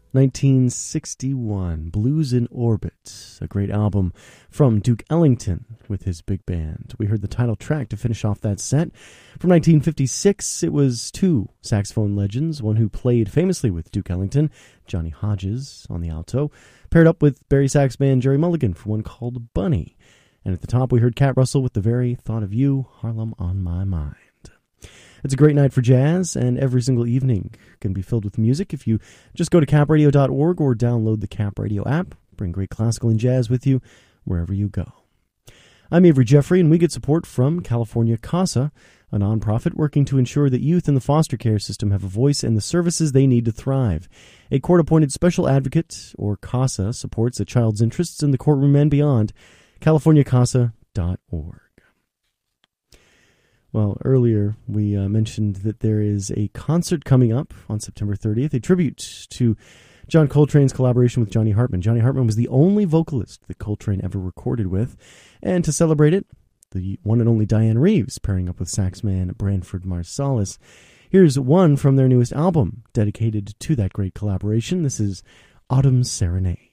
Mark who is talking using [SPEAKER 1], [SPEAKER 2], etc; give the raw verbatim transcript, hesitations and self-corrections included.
[SPEAKER 1] nineteen sixty-one, Blues in Orbit, a great album from Duke Ellington with his big band. We heard the title track to finish off that set. From nineteen fifty-six, it was two saxophone legends, one who played famously with Duke Ellington, Johnny Hodges on the alto, paired up with Barry sax man Jerry Mulligan for one called Bunny. And at the top, we heard Cat Russell with The Very Thought of You, Harlem on My Mind. It's a great night for jazz, and every single evening can be filled with music if you just go to cap radio dot org or download the Cap Radio app. Bring great classical and jazz with you wherever you go. I'm Avery Jeffrey, and we get support from California CASA, a nonprofit working to ensure that youth in the foster care system have a voice and the services they need to thrive. A court-appointed special advocate, or CASA, supports a child's interests in the courtroom and beyond. california casa dot org. Well, earlier we uh, mentioned that there is a concert coming up on September thirtieth, a tribute to John Coltrane's collaboration with Johnny Hartman. Johnny Hartman was the only vocalist that Coltrane ever recorded with, and to celebrate it, the one and only Diane Reeves pairing up with saxman Branford Marsalis. Here's one from their newest album dedicated to that great collaboration. This is Autumn Serenade.